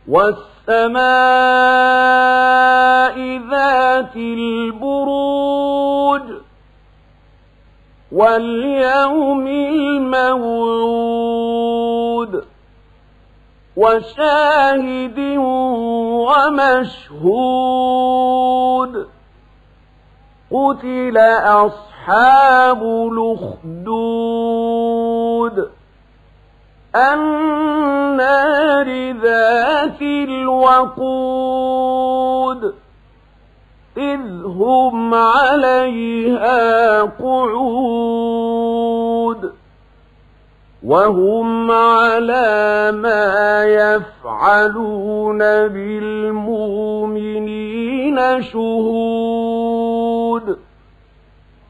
والسماء ذات البروج واليوم الموعود وشاهد ومشهود قتل أصحاب الأخدود النار ذات الوقود إذ هم عليها قعود وهم على ما يفعلون بالمؤمنين شهود